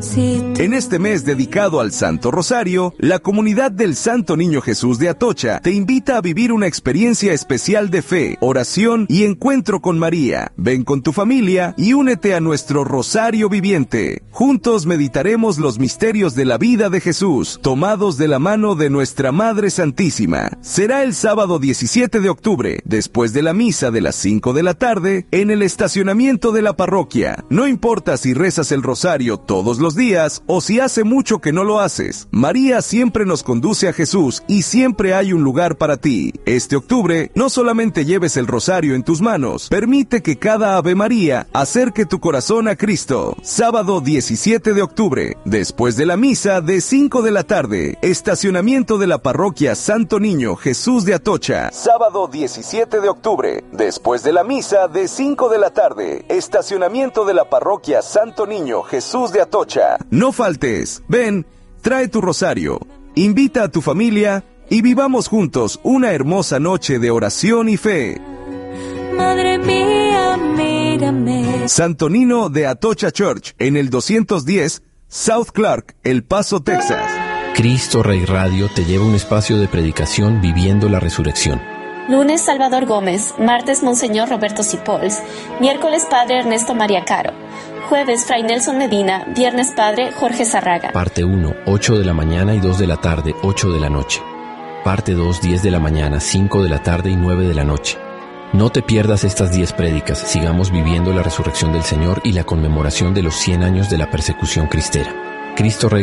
En este mes dedicado al Santo Rosario, la comunidad del Santo Niño Jesús de Atocha te invita a vivir una experiencia especial de fe, oración y encuentro con María. Ven con tu familia y únete a nuestro Rosario Viviente. Juntos meditaremos los misterios de la vida de Jesús, tomados de la mano de nuestra Madre Santísima. Será el sábado 17 de octubre, después de la misa de las 5 de la tarde, en el estacionamiento de la parroquia. No importa si rezas el rosario todos los días o si hace mucho que no lo haces, María siempre nos conduce a Jesús y siempre hay un lugar para ti. Este octubre, no solamente lleves el rosario en tus manos, permite que cada Ave María acerque tu corazón a Cristo. Sábado 17 de octubre, después de la misa de 5 de la tarde, estacionamiento de la parroquia Santo Niño Jesús de Atocha. Sábado 17 de octubre, después de la misa de 5 de la tarde, estacionamiento de la parroquia Santo Niño Jesús de Atocha. No faltes, ven, trae tu rosario, invita a tu familia y vivamos juntos una hermosa noche de oración y fe. Madre mía, mírame. Santo Nino de Atocha Church, en el 210 South Clark, El Paso, Texas. Cristo Rey Radio te lleva a un espacio de predicación viviendo la resurrección. Lunes, Salvador Gómez. Martes, Monseñor Roberto Cipols. Miércoles, Padre Ernesto María Caro. Jueves, Fray Nelson Medina. Viernes, Padre Jorge Zarraga. Parte 1, 8 de la mañana y 2 de la tarde, 8 de la noche. Parte 2, 10 de la mañana, 5 de la tarde y 9 de la noche. No te pierdas estas 10 prédicas. Sigamos viviendo la resurrección del Señor y la conmemoración de los 100 años de la persecución cristera.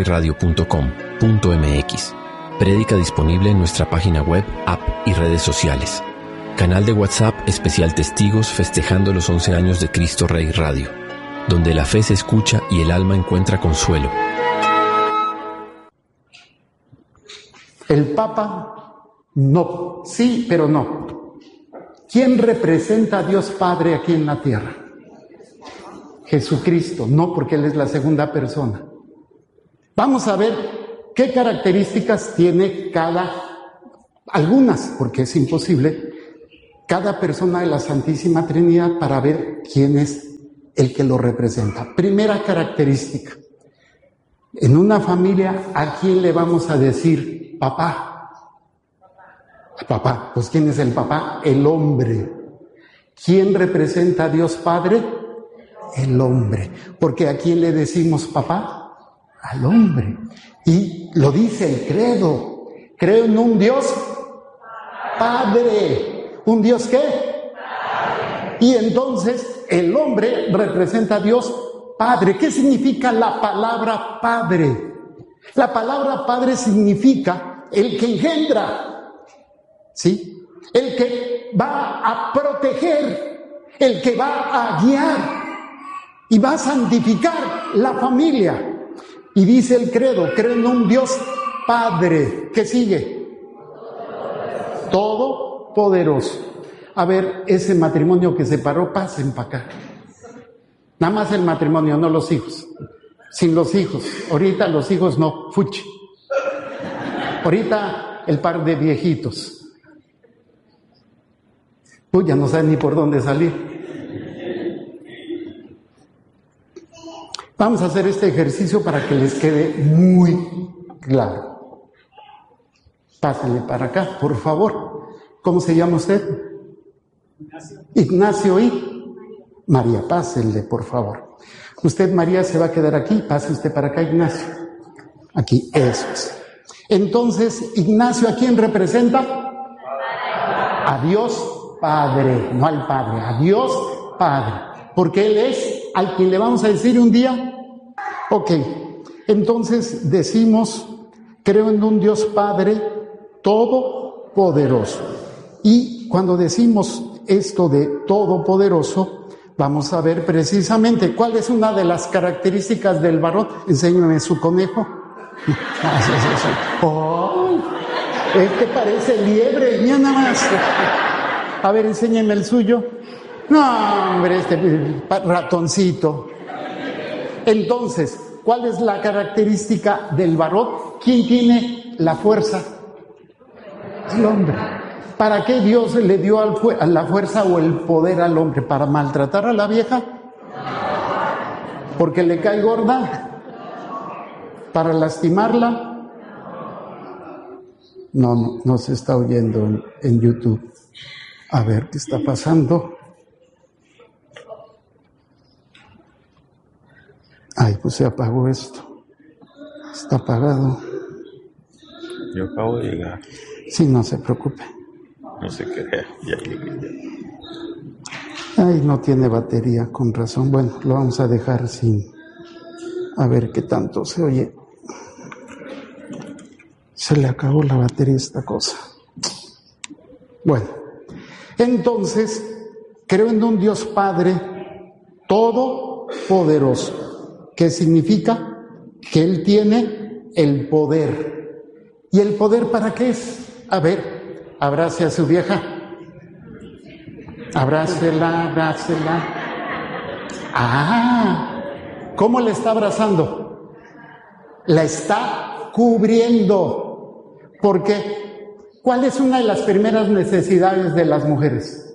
CristoReyRadio.com.mx. Prédica disponible en nuestra página web, app y redes sociales. Canal de WhatsApp especial Testigos festejando los 11 años de Cristo Rey Radio, donde la fe se escucha y el alma encuentra consuelo. El Papa, no, sí, pero no. ¿Quién representa a Dios Padre aquí en la tierra? Jesucristo, no, porque Él es la segunda persona. Vamos a ver qué características tiene algunas, porque es imposible, cada persona de la Santísima Trinidad para ver quién es el que lo representa. Primera característica. En una familia, ¿a quién le vamos a decir papá? Papá. Pues ¿quién es el papá? El hombre. ¿Quién representa a Dios Padre? El hombre. Porque ¿a quién le decimos papá? Al hombre. Y lo dice el credo. Creo en un Dios Padre. ¿Un Dios qué? Padre. Y entonces el hombre representa a Dios Padre. ¿Qué significa la palabra Padre? La palabra Padre significa el que engendra, ¿sí? El que va a proteger, el que va a guiar y va a santificar la familia. Y dice el credo, creo en un Dios Padre. ¿Qué sigue? Todopoderoso. A ver, ese matrimonio que se paró, pasen para acá. Nada más el matrimonio, no los hijos. Sin los hijos. Ahorita los hijos no, fuchi. Ahorita el par de viejitos. Uy, ya no saben ni por dónde salir. Vamos a hacer este ejercicio para que les quede muy claro. Pásenle para acá, por favor. ¿Cómo se llama usted? Ignacio y María. Pásenle, por favor. Usted, María, se va a quedar aquí. Pase usted para acá, Ignacio. Aquí, eso es. Entonces, Ignacio, ¿a quién representa? A Dios Padre, no al Padre, a Dios Padre. Porque Él es al quien le vamos a decir un día. Ok, entonces decimos, creo en un Dios Padre todopoderoso. Y cuando decimos esto de todopoderoso, vamos a ver precisamente cuál es una de las características del varón. Enséñame su conejo. ¡Oh! Este parece liebre, mira nada más. A ver, enséñeme el suyo. No, hombre, este ratoncito. Entonces, ¿cuál es la característica del varón? ¿Quién tiene la fuerza? El hombre. ¿Para qué Dios le dio la fuerza o el poder al hombre? ¿Para maltratar a la vieja? ¿Porque le cae gorda? ¿Para lastimarla? No se está oyendo en YouTube. A ver, ¿qué está pasando? Ay, pues se apagó esto. Está apagado. Yo acabo de llegar. Sí, no se preocupe. No se crea, ya llegué. Ay, no tiene batería, con razón. Bueno, lo vamos a dejar sin... A ver qué tanto se oye. Se le acabó la batería a esta cosa. Bueno, entonces, creo en un Dios Padre todopoderoso. ¿Qué significa? Que Él tiene el poder. ¿Y el poder para qué es? A ver, abrace a su vieja. Abrácela. ¿Cómo le está abrazando? La está cubriendo. ¿Por qué? ¿Cuál es una de las primeras necesidades de las mujeres?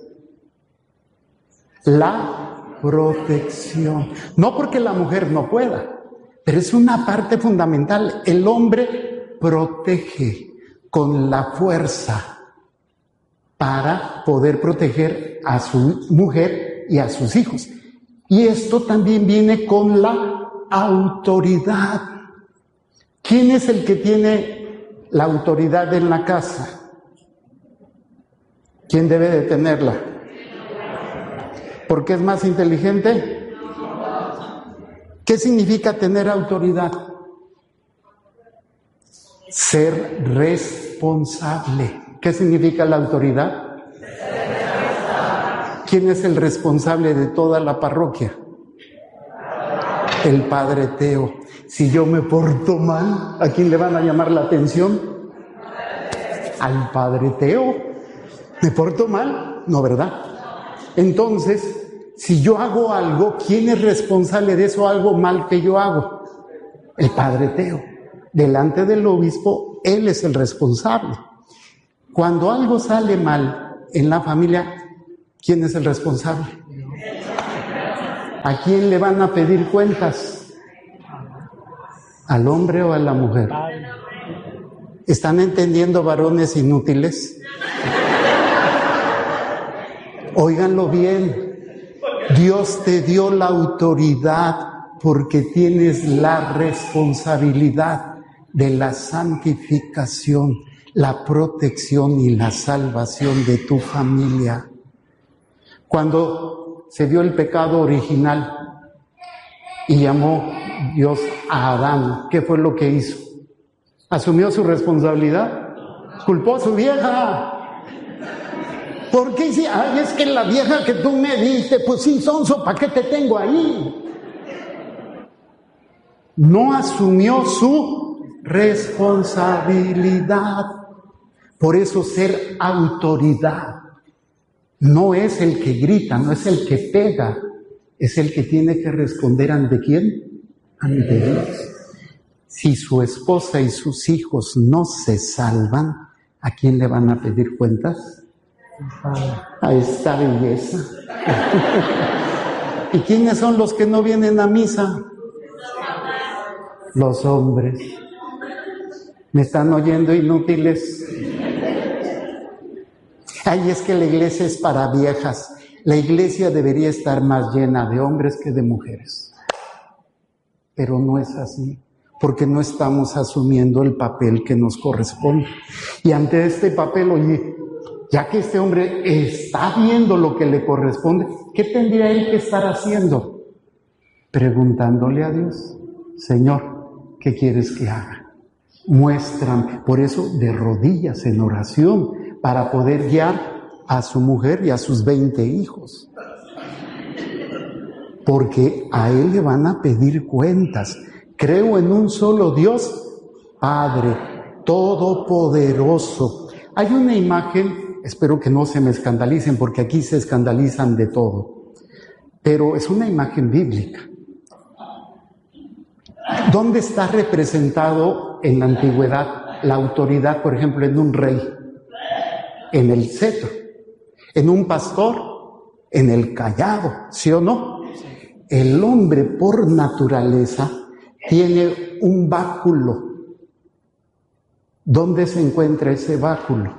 La protección. No porque la mujer no pueda, pero es una parte fundamental. El hombre protege con la fuerza para poder proteger a su mujer y a sus hijos. Y esto también viene con la autoridad. ¿Quién es el que tiene la autoridad en la casa? ¿Quién debe de tenerla? ¿Por qué es más inteligente? ¿Qué significa tener autoridad? Ser responsable. ¿Qué significa la autoridad? ¿Quién es el responsable de toda la parroquia? El Padre Teo. Si yo me porto mal, ¿a quién le van a llamar la atención? Al Padre Teo. ¿Me porto mal? No, ¿verdad? Entonces, si yo hago algo, ¿quién es responsable de eso algo mal que yo hago? El Padre Teo. Delante del obispo, él es el responsable. Cuando algo sale mal en la familia, ¿quién es el responsable? ¿A quién le van a pedir cuentas? ¿Al hombre o a la mujer? ¿Están entendiendo, varones inútiles? Óiganlo bien. Dios te dio la autoridad porque tienes la responsabilidad de la santificación, la protección y la salvación de tu familia. Cuando se dio el pecado original y llamó Dios a Adán, ¿qué fue lo que hizo? ¿Asumió su responsabilidad? Culpó a su vieja. ¿Por qué dice? Ay, es que la vieja que tú me diste, pues sí, sonso, ¿para qué te tengo ahí? No asumió su responsabilidad. Por eso ser autoridad no es el que grita, no es el que pega, es el que tiene que responder ante ¿quién? Ante Dios. Si su esposa y sus hijos no se salvan, ¿a quién le van a pedir cuentas? A esta belleza. ¿Y quiénes son los que no vienen a misa? Los hombres. ¿Me están oyendo, inútiles? Ay, es que la iglesia es para viejas. La iglesia debería estar más llena de hombres que de mujeres. Pero no es así, porque no estamos asumiendo el papel que nos corresponde. Y ante este papel, oye, ya que este hombre está viendo lo que le corresponde, ¿qué tendría él que estar haciendo? Preguntándole a Dios, Señor, ¿qué quieres que haga? Muéstrame. Por eso, de rodillas en oración, para poder guiar a su mujer y a sus 20 hijos. Porque a él le van a pedir cuentas. Creo en un solo Dios, Padre Todopoderoso. Hay una imagen, espero que no se me escandalicen, porque aquí se escandalizan de todo, pero es una imagen bíblica. ¿Dónde está representado en la antigüedad la autoridad, por ejemplo, en un rey? En el cetro. En un pastor, en el cayado, ¿sí o no? El hombre por naturaleza tiene un báculo. ¿Dónde se encuentra ese báculo?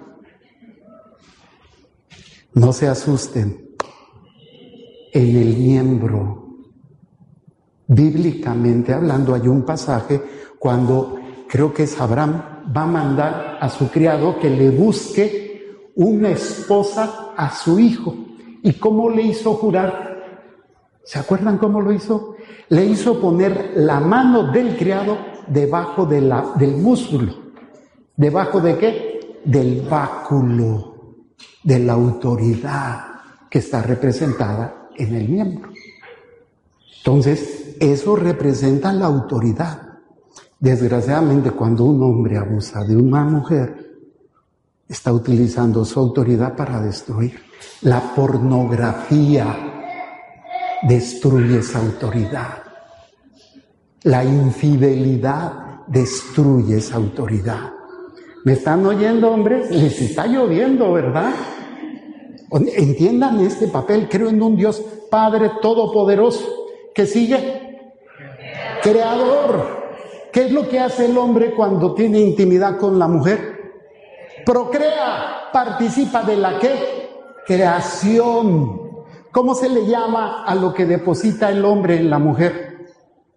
No se asusten. En el miembro. Bíblicamente hablando, hay un pasaje cuando creo que es Abraham va a mandar a su criado que le busque una esposa a su hijo. ¿Y cómo le hizo jurar? ¿Se acuerdan cómo lo hizo? Le hizo poner la mano del criado debajo del músculo. ¿Debajo de qué? Del báculo, de la autoridad que está representada en el miembro. Entonces, eso representa la autoridad. Desgraciadamente, cuando un hombre abusa de una mujer, está utilizando su autoridad para destruir. La pornografía destruye esa autoridad. La infidelidad destruye esa autoridad. ¿Me están oyendo, hombres? Les está lloviendo, ¿verdad? Entiendan este papel. Creo en un Dios Padre Todopoderoso. ¿Qué sigue? Creador. ¿Qué es lo que hace el hombre cuando tiene intimidad con la mujer? Procrea. Participa de la ¿qué? Creación. ¿Cómo se le llama a lo que deposita el hombre en la mujer?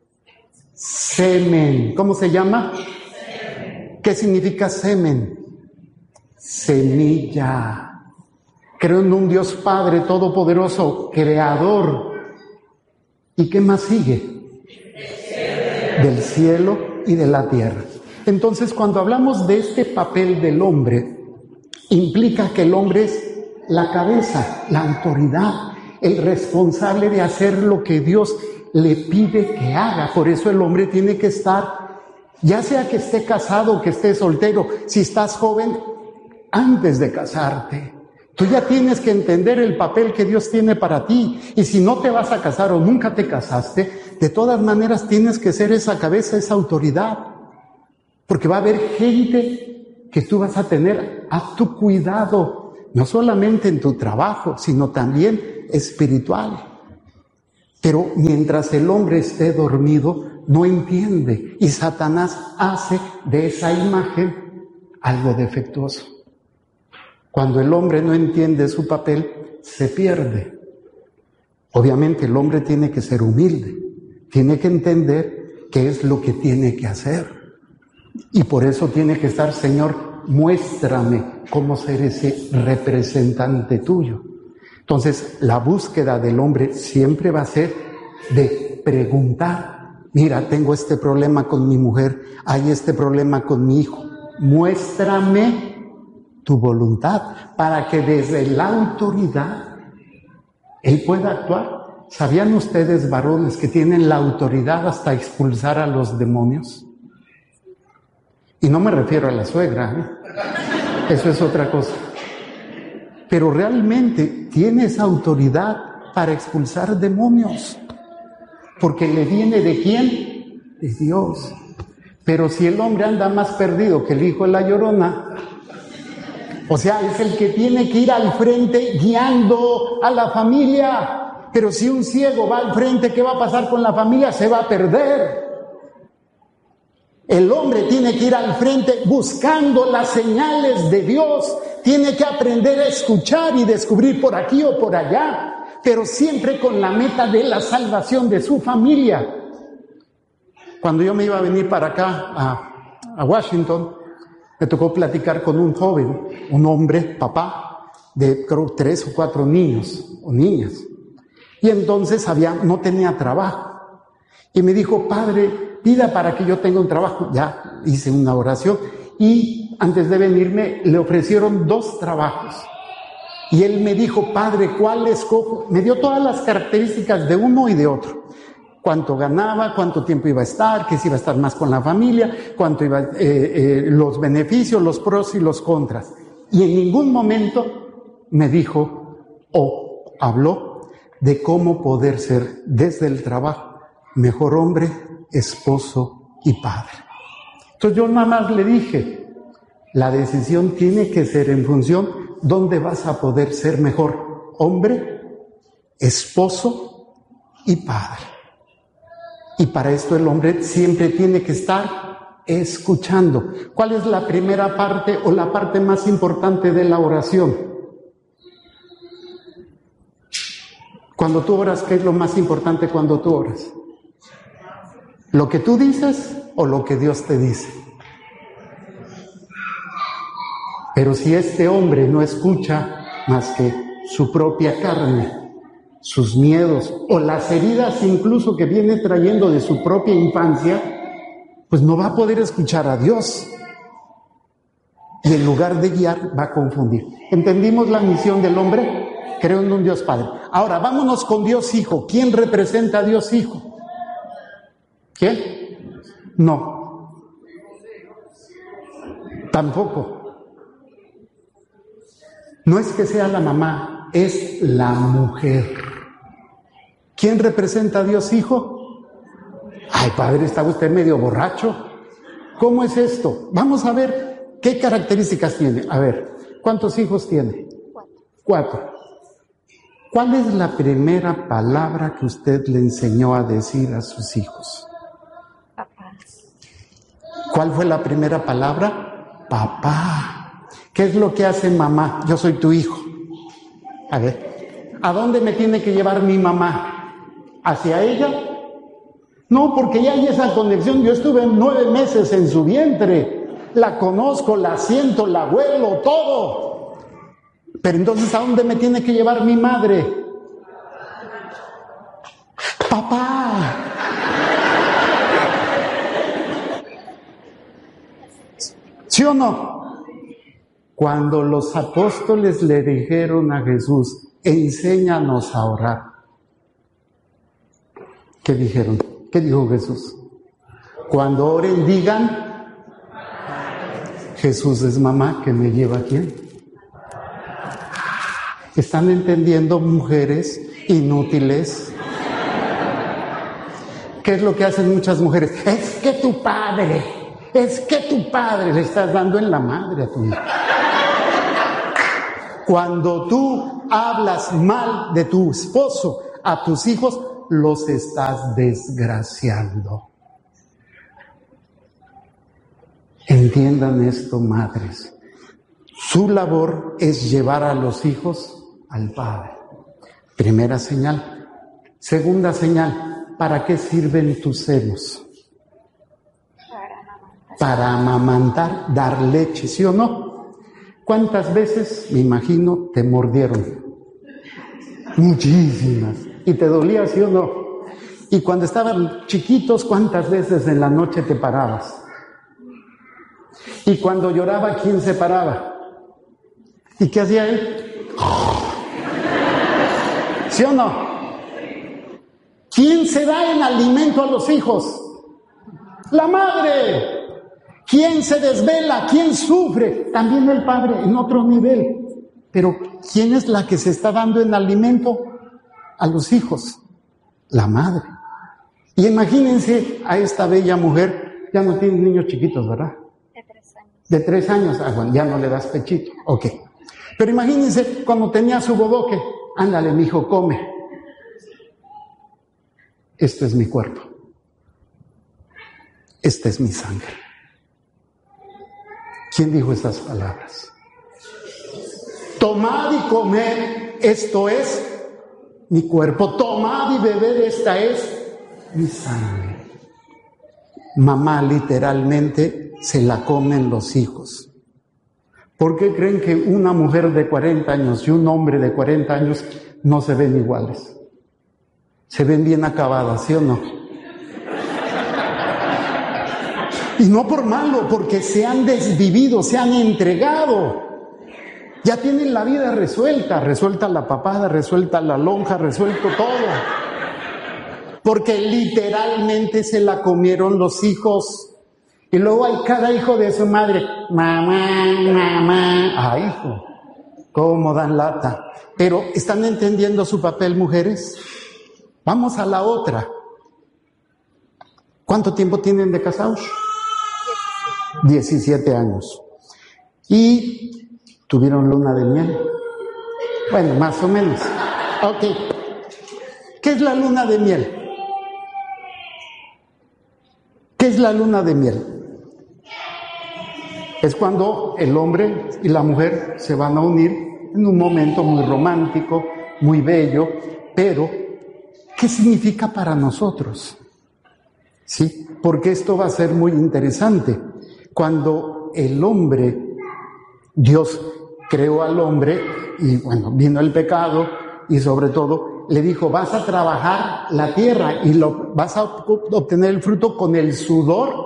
Semen. ¿Cómo se llama? ¿Qué significa semen? Semilla. Creo en un Dios Padre Todopoderoso, Creador. ¿Y qué más sigue? Del cielo y de la tierra. Entonces, cuando hablamos de este papel del hombre, implica que el hombre es la cabeza, la autoridad, el responsable de hacer lo que Dios le pide que haga. Por eso el hombre tiene que estar, ya sea que esté casado o que esté soltero, si estás joven, antes de casarte, tú ya tienes que entender el papel que Dios tiene para ti. Y si no te vas a casar o nunca te casaste, de todas maneras tienes que ser esa cabeza, esa autoridad. Porque va a haber gente que tú vas a tener a tu cuidado, no solamente en tu trabajo, sino también espiritual. Pero mientras el hombre esté dormido, no entiende. Y Satanás hace de esa imagen algo defectuoso. Cuando el hombre no entiende su papel, se pierde. Obviamente el hombre tiene que ser humilde, tiene que entender qué es lo que tiene que hacer. Y por eso tiene que estar, Señor, muéstrame cómo ser ese representante tuyo. Entonces, la búsqueda del hombre siempre va a ser de preguntar. Mira, tengo este problema con mi mujer, hay este problema con mi hijo. Muéstrame tu voluntad, para que desde la autoridad Él pueda actuar. ¿Sabían ustedes, varones, que tienen la autoridad hasta expulsar a los demonios? Y no me refiero a la suegra, ¿eh? Eso es otra cosa. Pero realmente tiene esa autoridad para expulsar demonios. Porque le viene ¿de quién? De Dios. Pero si el hombre anda más perdido que el hijo de la Llorona, o sea, es el que tiene que ir al frente guiando a la familia. Pero si un ciego va al frente, ¿qué va a pasar con la familia? Se va a perder. El hombre tiene que ir al frente buscando las señales de Dios. Tiene que aprender a escuchar y descubrir por aquí o por allá. Pero siempre con la meta de la salvación de su familia. Cuando yo me iba a venir para acá, a Washington, me tocó platicar con un joven, un hombre, papá, de creo 3 o 4 niños o niñas. Y entonces no tenía trabajo. Y me dijo, padre, pida para que yo tenga un trabajo. Ya hice una oración. Y antes de venirme, le ofrecieron 2 trabajos. Y él me dijo, padre, ¿cuál escojo? Me dio todas las características de uno y de otro. Cuánto ganaba, cuánto tiempo iba a estar, que si iba a estar más con la familia, cuánto iba, los beneficios, los pros y los contras. Y en ningún momento me dijo o habló de cómo poder ser desde el trabajo mejor hombre, esposo y padre. Entonces yo nada más le dije, la decisión tiene que ser en función dónde vas a poder ser mejor hombre, esposo y padre. Y para esto el hombre siempre tiene que estar escuchando. ¿Cuál es la primera parte o la parte más importante de la oración? Cuando tú oras, ¿qué es lo más importante cuando tú oras? ¿Lo que tú dices o lo que Dios te dice? Pero si este hombre no escucha más que su propia carne, sus miedos o las heridas incluso que viene trayendo de su propia infancia, pues no va a poder escuchar a Dios. Y en lugar de guiar, va a confundir. ¿Entendimos la misión del hombre? Creo en un Dios Padre. Ahora, vámonos con Dios Hijo. ¿Quién representa a Dios Hijo? ¿Quién? No. Tampoco. No es que sea la mamá, es la mujer. ¿Quién representa a Dios Hijo? Ay, padre, ¿está usted medio borracho? ¿Cómo es esto? Vamos a ver qué características tiene. A ver, ¿cuántos hijos tiene? 4. ¿Cuál es la primera palabra que usted le enseñó a decir a sus hijos? Papá. ¿Cuál fue la primera palabra? Papá. ¿Qué es lo que hace mamá? Yo soy tu hijo. A ver, ¿a dónde me tiene que llevar mi mamá? ¿Hacia ella? No, porque ya hay esa conexión. Yo estuve 9 meses en su vientre. La conozco, la siento, la huelo, todo. Pero entonces, ¿a dónde me tiene que llevar mi madre? Papá. ¿Sí o no? Cuando los apóstoles le dijeron a Jesús, enséñanos a orar, ¿qué dijeron? ¿Qué dijo Jesús? Cuando oren, digan, Jesús es mamá que me lleva a quién. ¿Están entendiendo, mujeres inútiles? ¿Qué es lo que hacen muchas mujeres? Es que tu padre le estás dando en la madre a tu hijo. Cuando tú hablas mal de tu esposo a tus hijos, los estás desgraciando. Entiendan esto, madres. Su labor es llevar a los hijos al Padre. Primera señal. Segunda señal, ¿para qué sirven tus senos? Para amamantar, dar leche, ¿sí o no? ¿Cuántas veces, me imagino, te mordieron? Muchísimas. ¿Y te dolía, sí o no? Y cuando estaban chiquitos, ¿cuántas veces en la noche te parabas? Y cuando lloraba, ¿quién se paraba? ¿Y qué hacía él? ¿Sí o no? ¿Quién se da en alimento a los hijos? La madre. ¿Quién se desvela? ¿Quién sufre? También el padre, en otro nivel. Pero ¿quién es la que se está dando en alimento a los hijos? La madre. Y imagínense a esta bella mujer, ya no tiene niños chiquitos, ¿verdad? De 3 años. De 3 años, bueno, ya no le das pechito, ok. Pero imagínense cuando tenía su bodoque, ándale, mijo, come. Esto es mi cuerpo. Esta es mi sangre. ¿Quién dijo estas palabras? Tomad y comed, esto es mi cuerpo. Tomad y bebed, esta es mi sangre. Mamá literalmente se la comen los hijos. ¿Por qué creen que una mujer de 40 años y un hombre de 40 años no se ven iguales? Se ven bien acabadas, ¿sí o no? Y no por malo, porque se han desvivido, se han entregado. Ya tienen la vida resuelta la papada, resuelta la lonja, resuelto todo. Porque literalmente se la comieron los hijos. Y luego hay cada hijo de su madre, mamá. Ay, hijo, cómo dan lata. Pero, ¿están entendiendo su papel, mujeres? Vamos a la otra. ¿Cuánto tiempo tienen de casados? 17 años. ¿Y tuvieron luna de miel? Bueno, más o menos. Ok. ¿Qué es la luna de miel? es la luna de miel? Es cuando el hombre y la mujer se van a unir en un momento muy romántico, muy bello, pero ¿qué significa para nosotros? ¿Sí? Porque esto va a ser muy interesante. Cuando el hombre, Dios creó al hombre y bueno, vino el pecado y sobre todo le dijo, vas a trabajar la tierra y vas a obtener el fruto con el sudor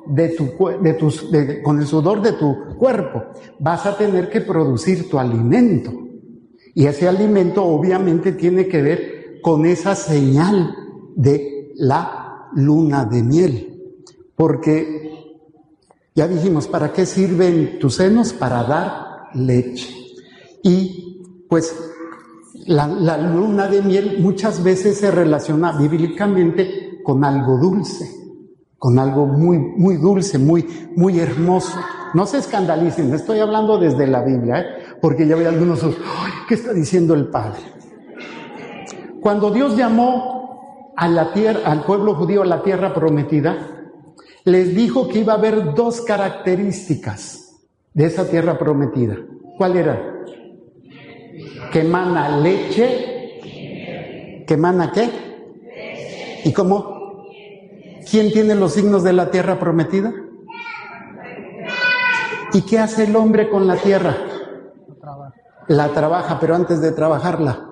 con el sudor de tu cuerpo. Vas a tener que producir tu alimento. Y ese alimento obviamente tiene que ver con esa señal de la luna de miel. Porque ya dijimos, ¿para qué sirven tus senos? Para dar leche. Y pues la luna de miel muchas veces se relaciona bíblicamente con algo dulce, con algo muy, muy dulce, muy, muy hermoso. No se escandalicen, estoy hablando desde la Biblia, porque ya veo algunos, ¡ay! ¿Qué está diciendo el Padre? Cuando Dios llamó a la tierra, al pueblo judío a la tierra prometida, les dijo que iba a haber dos características de esa tierra prometida. ¿Cuál era? Que emana leche. ¿Que emana qué? ¿Y cómo? ¿Quién tiene los signos de la tierra prometida? ¿Y qué hace el hombre con la tierra? La trabaja, pero antes de trabajarla.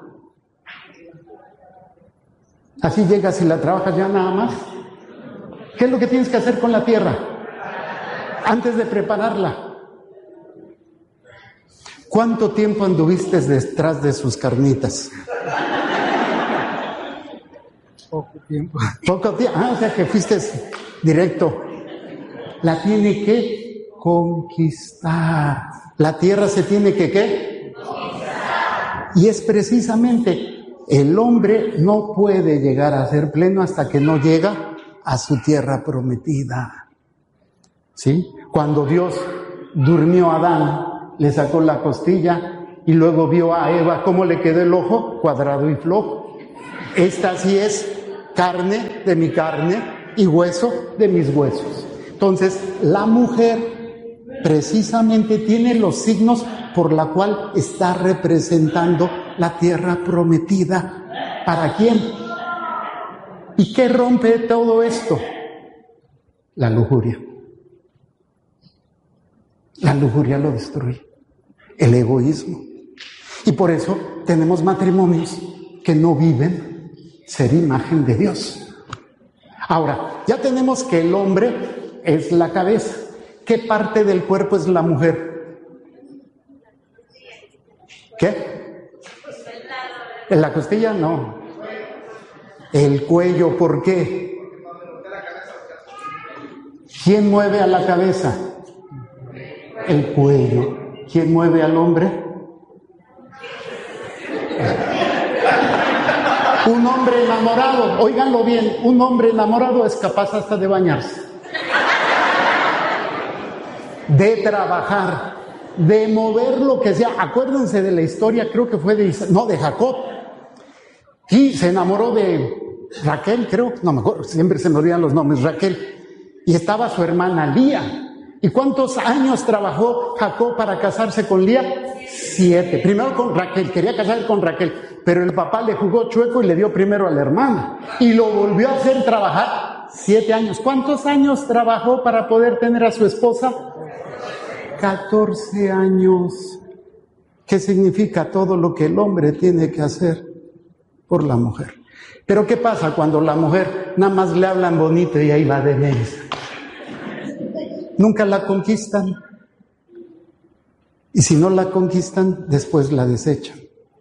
Así llegas y la trabajas ya nada más. ¿Qué es lo que tienes que hacer con la tierra? Antes de prepararla. ¿Cuánto tiempo anduviste detrás de sus carnitas? Poco tiempo. Poco tiempo. O sea que fuiste directo. La tiene que conquistar. La tierra se tiene que ¿qué? Conquistar. Y es precisamente, el hombre no puede llegar a ser pleno hasta que no llega a su tierra prometida. ¿Sí? Cuando Dios durmió a Adán, le sacó la costilla y luego vio a Eva cómo le quedó el ojo, cuadrado y flojo. Esta sí es carne de mi carne y hueso de mis huesos. Entonces, la mujer precisamente tiene los signos por la cual está representando la tierra prometida. ¿Para quién? ¿Y qué rompe todo esto? La lujuria. La lujuria lo destruye. El egoísmo. Y por eso tenemos matrimonios que no viven ser imagen de Dios. Ahora, ya tenemos que el hombre es la cabeza. ¿Qué parte del cuerpo es la mujer? ¿Qué? ¿En la costilla? No. El cuello, ¿por qué? ¿Quién mueve a la cabeza? El cuello. ¿Quién mueve al hombre? Un hombre enamorado, óiganlo bien, un hombre enamorado es capaz hasta de bañarse, de trabajar, de mover lo que sea. Acuérdense de la historia, creo que fue de Jacob. Y se enamoró de Raquel, creo, no me acuerdo, siempre se me olvidan los nombres, Raquel. Y estaba su hermana Lía. ¿Y cuántos años trabajó Jacob para casarse con Lía? 7. Primero con Raquel, quería casarse con Raquel, pero el papá le jugó chueco y le dio primero a la hermana. Y lo volvió a hacer trabajar 7 años. ¿Cuántos años trabajó para poder tener a su esposa? 14 años. ¿Qué significa todo lo que el hombre tiene que hacer por la mujer? Pero ¿qué pasa cuando la mujer nada más le hablan bonito y ahí va de mensa? Nunca la conquistan. Y si no la conquistan, después la desechan.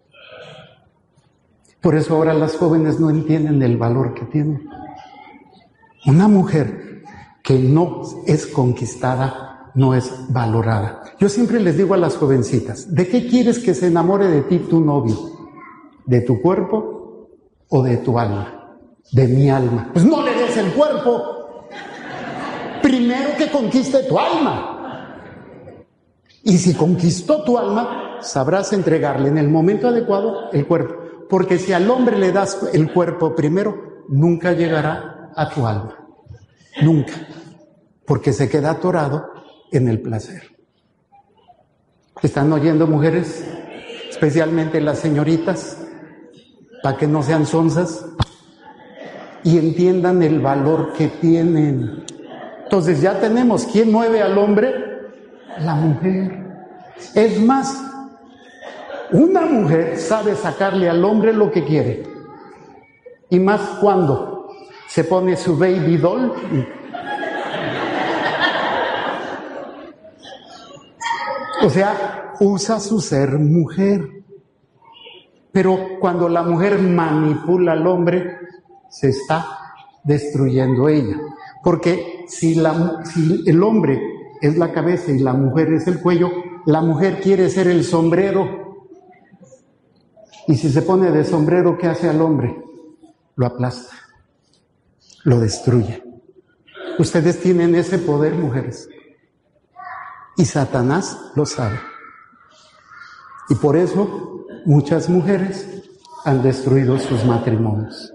Por eso ahora las jóvenes no entienden el valor que tienen. Una mujer que no es conquistada, no es valorada. Yo siempre les digo a las jovencitas, ¿de qué quieres que se enamore de ti tu novio? ¿De tu cuerpo o de tu alma? De mi alma. Pues no le des el cuerpo. Primero que conquiste tu alma. Y si conquistó tu alma, sabrás entregarle en el momento adecuado el cuerpo. Porque si al hombre le das el cuerpo primero, nunca llegará a tu alma. Nunca. porque se queda atorado en el placer. ¿Están oyendo, mujeres? Especialmente las señoritas, para que no sean sonzas y entiendan el valor que tienen. Entonces ya tenemos, ¿quién mueve al hombre? La mujer. Es más, una mujer sabe sacarle al hombre lo que quiere. Y más cuando se pone su baby doll. O sea, usa su ser mujer. Pero cuando la mujer manipula al hombre, se está destruyendo ella. Porque si el hombre es la cabeza y la mujer es el cuello, la mujer quiere ser el sombrero. Y si se pone de sombrero, ¿qué hace al hombre? Lo aplasta, lo destruye. Ustedes tienen ese poder, mujeres. Y Satanás lo sabe. Y por eso muchas mujeres han destruido sus matrimonios.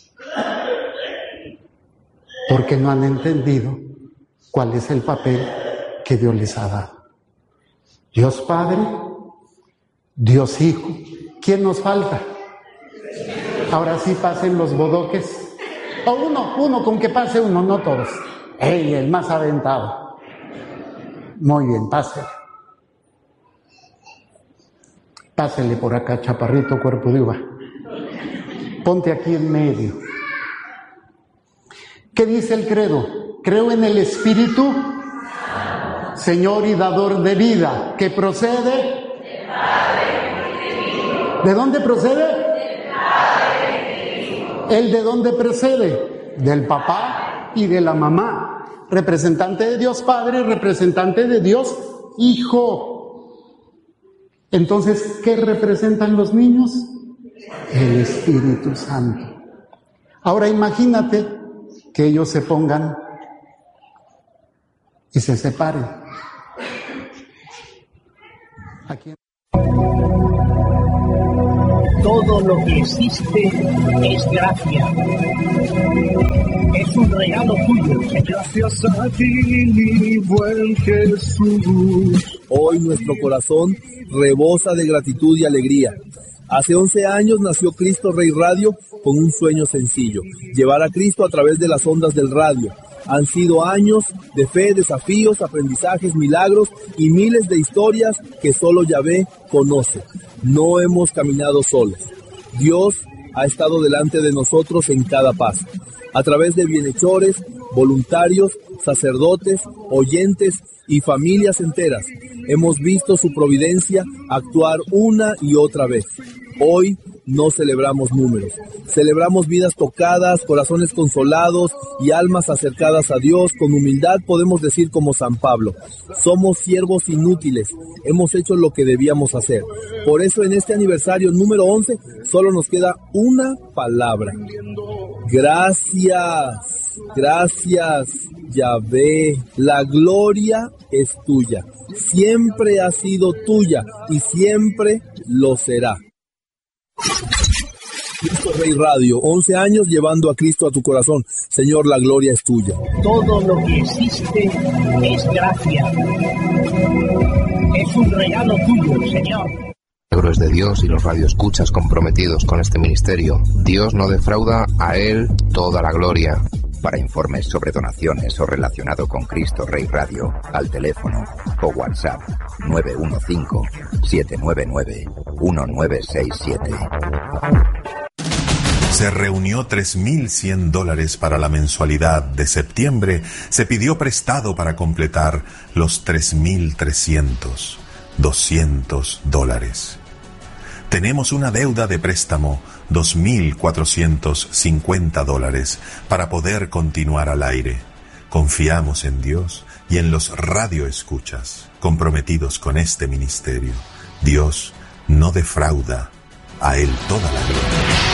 Porque no han entendido cuál es el papel que Dios les ha dado. Dios Padre, Dios Hijo. ¿Quién nos falta? Ahora sí pasen los bodoques. O uno, con que pase uno, no todos. ¡Ey, el más aventado! Muy bien, pásele. Pásele por acá, chaparrito, cuerpo de uva. Ponte aquí en medio. ¿Qué dice el credo? Creo en el Espíritu, Señor y dador de vida, que procede. ¿De dónde procede? ¿El de dónde procede? Del papá y de la mamá. Representante de Dios Padre, representante de Dios Hijo. Entonces, ¿qué representan los niños? El Espíritu Santo. Ahora imagínate que ellos se pongan y se separen. Aquí. Todo lo que existe es gracia. Es un regalo tuyo. Gracias a ti, mi buen Jesús. Hoy nuestro corazón rebosa de gratitud y alegría. Hace 11 años nació Cristo Rey Radio con un sueño sencillo: llevar a Cristo a través de las ondas del radio. Han sido años de fe, desafíos, aprendizajes, milagros y miles de historias que solo Yahvé conoce. No hemos caminado solos. Dios ha estado delante de nosotros en cada paso. A través de bienhechores, voluntarios, sacerdotes, oyentes y familias enteras, hemos visto su providencia actuar una y otra vez. Hoy no celebramos números, celebramos vidas tocadas, corazones consolados y almas acercadas a Dios. Con humildad podemos decir como San Pablo: somos siervos inútiles, hemos hecho lo que debíamos hacer. Por eso en este aniversario número 11 solo nos queda una palabra: gracias, gracias Yahvé. La gloria es tuya, siempre ha sido tuya y siempre lo será. Cristo Rey Radio, 11 años llevando a Cristo a tu corazón. Señor, la gloria es tuya. Todo lo que existe es gracia. Es un regalo tuyo, Señor. Es de Dios y los radioescuchas comprometidos con este ministerio. Dios no defrauda, a Él toda la gloria. Para informes sobre donaciones o relacionado con Cristo Rey Radio, al teléfono o WhatsApp 915-799-1967. Se reunió $3,100 para la mensualidad de septiembre. Se pidió prestado para completar los 3,300, $200. Tenemos una deuda de préstamo, $2,450, para poder continuar al aire. Confiamos en Dios y en los radioescuchas comprometidos con este ministerio. Dios no defrauda, a Él toda la gloria.